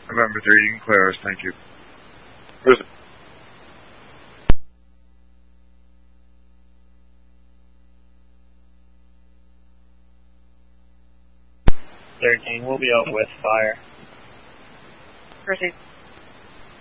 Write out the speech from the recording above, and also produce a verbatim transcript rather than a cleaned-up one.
November three, you can clear us. Thank you. Where's it? thirteen, we'll be out with fire. Proceed.